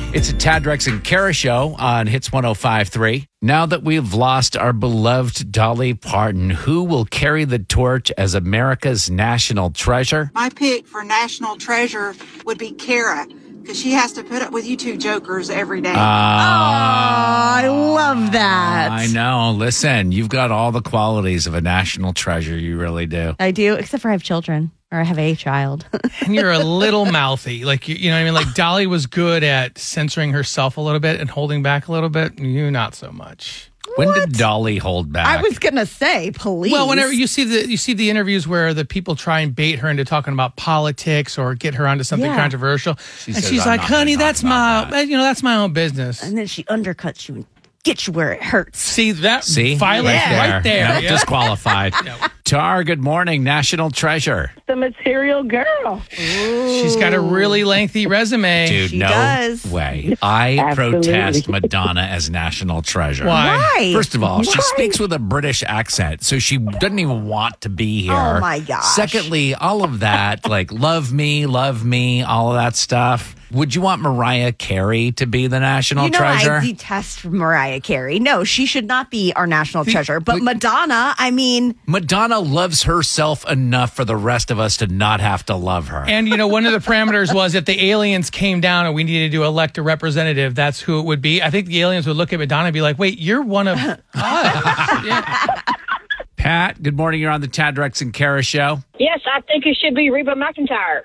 It's a Tad, Rex, and Kara show on Hits 105.3. Now that we've lost our beloved Dolly Parton, who will carry the torch as America's national treasure? My pick for national treasure would be Kara, because she has to put up with you two jokers every day. I love that. I know. Listen, you've got all the qualities of a national treasure. You really do. I do, except for I have children. Or I have a child. And you're a little mouthy. Like, you know what I mean? Like, Dolly was good at censoring herself a little bit and holding back a little bit. You, not so much. When did Dolly hold back? I was going to say, please. Well, whenever you see the interviews where the people try and bait her into talking about politics or get her onto something controversial. She and says, she's "I'm like, not honey, gonna that's talk about my, that's my own business. And then she undercuts you and gets you where it hurts. See that? Violence right there. Yep, disqualified. Tar, good morning. National treasure. The material girl. She's got a really lengthy resume. Dude, She no does. way. I Absolutely. protest Madonna as national treasure. Why? First of all, she speaks with a British accent, so she doesn't even want to be here. Oh, my gosh. Secondly, all of that, like love me, all of that stuff. Would you want Mariah Carey to be the national treasure? I detest Mariah Carey. No, she should not be our national treasure. But Madonna, I mean... Madonna loves herself enough for the rest of us to not have to love her. And, one of the parameters was if the aliens came down and we needed to elect a representative, that's who it would be. I think the aliens would look at Madonna and be like, wait, you're one of us. Yeah. Pat, good morning. You're on the Tad, Rex, and Kara show. Yes, I think it should be Reba McEntire.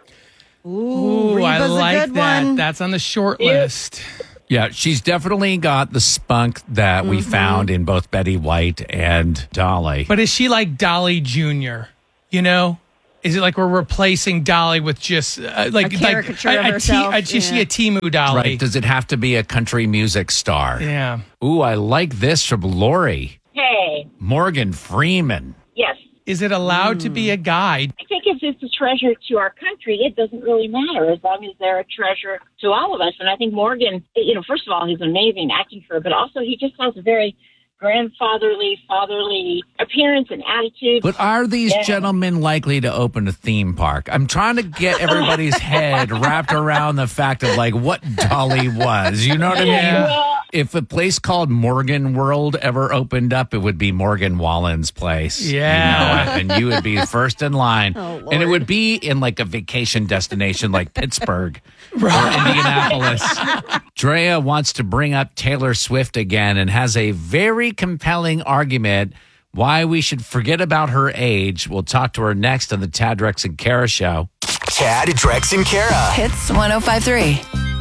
Ooh, I Reba's a like good that. one. That's on the short list. Yeah, she's definitely got the spunk that we found in both Betty White and Dolly. But is she like Dolly Jr.? Is it like we're replacing Dolly with just like A caricature of herself? Is she a Timu Dolly? Right. Does it have to be a country music star? Yeah. Ooh, I like this from Lori. Hey, Morgan Freeman. yes. Is it allowed to be a guy? I think if it's a treasure to our country, it doesn't really matter as long as they're a treasure to all of us. And I think Morgan, first of all, he's an amazing acting career, but also he just has a very grandfatherly, fatherly appearance and attitude. But are these gentlemen likely to open a theme park? I'm trying to get everybody's head wrapped around the fact of like what Dolly was. You know what I mean? Well, If a place called Morgan World ever opened up, it would be Morgan Wallen's place. Yeah. You know it, and you would be first in line. Oh, Lord. And it would be in like a vacation destination like Pittsburgh or Indianapolis. Drea wants to bring up Taylor Swift again and has a very compelling argument why we should forget about her age. We'll talk to her next on the Tad, Rex, and Kara show. Tad, Drex, and Kara. Hits 105.3.